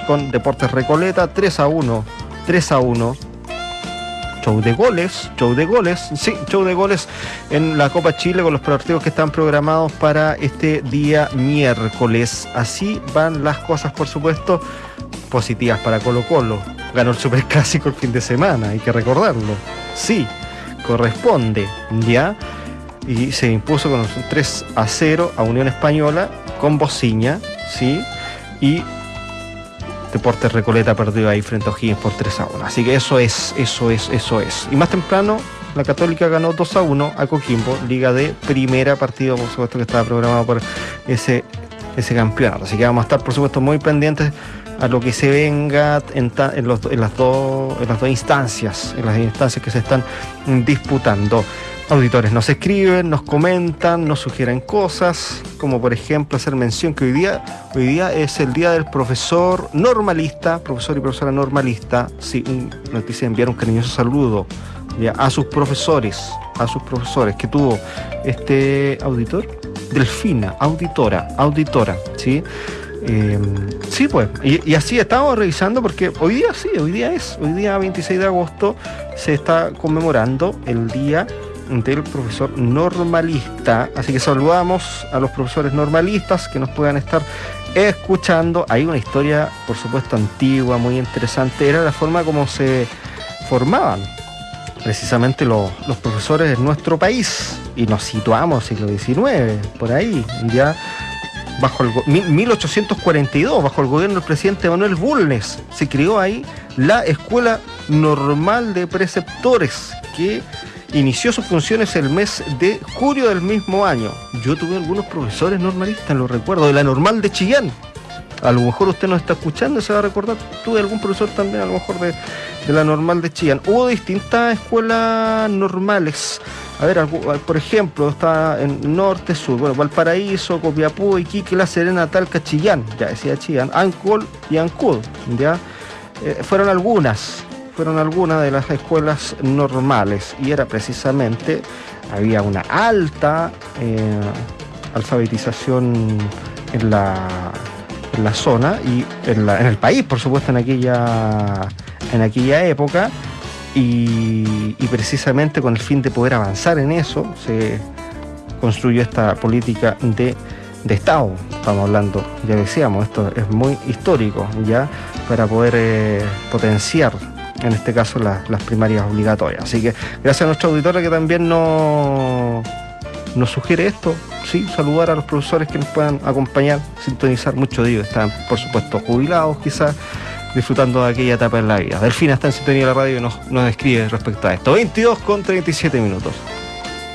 con Deportes Recoleta, 3-1. Show de goles, sí, show de goles en la Copa Chile con los partidos que están programados para este día miércoles. Así van las cosas, por supuesto, positivas para Colo-Colo. Ganó el Superclásico el fin de semana, hay que recordarlo. Sí, corresponde, ¿ya? Y se impuso con un 3-0 a Unión Española con Bociña, ¿sí? Y Deportes Recoleta perdió ahí frente a O'Higgins por 3-1. Así que eso es. Y más temprano, la Católica ganó 2-1 a Coquimbo, Liga de Primera, partido por supuesto que estaba programado por ese campeonato. Así que vamos a estar por supuesto muy pendientes a lo que se venga en las dos instancias, que se están disputando. Auditores nos escriben, nos comentan, nos sugieren cosas, como por ejemplo hacer mención que hoy día es el día del profesor normalista, profesor y profesora normalista. Sí, nos dice enviar un cariñoso saludo ya a sus profesores que tuvo este auditor, Delfina, auditora, ¿sí? Sí, pues, y así estamos revisando porque hoy día 26 de agosto se está conmemorando el día del profesor normalista, así que saludamos a los profesores normalistas que nos puedan estar escuchando. Hay una historia, por supuesto, antigua, muy interesante, era la forma como se formaban precisamente los profesores en nuestro país, y nos situamos siglo XIX, por ahí, ya bajo 1842, bajo el gobierno del presidente Manuel Bulnes, se creó ahí la Escuela Normal de Preceptores, que inició sus funciones el mes de julio del mismo año. Yo tuve algunos profesores normalistas, lo recuerdo, de la Normal de Chillán. A lo mejor usted nos está escuchando y se va a recordar, tuve algún profesor también, a lo mejor de la Normal de Chillán. Hubo distintas escuelas normales. A ver, por ejemplo, está en Norte, Sur, bueno, Valparaíso, Copiapó, Iquique, La Serena, Talca, Chillán, ya decía Chillán, Ancol y Ancud, ya. Fueron algunas de las escuelas normales, y era precisamente, había una alta alfabetización en la zona y en el país, por supuesto, en aquella época, y precisamente con el fin de poder avanzar en eso se construyó esta política de Estado. Estamos hablando, ya decíamos, esto es muy histórico, ya, para poder potenciar en este caso las primarias obligatorias. Así que gracias a nuestra auditora que también nos sugiere esto, sí, saludar a los profesores que nos puedan acompañar, sintonizar. Muchos de ellos están, por supuesto, jubilados, quizás disfrutando de aquella etapa en la vida. Delfina está en sintonía de la radio y nos escribe respecto a esto. 22:37.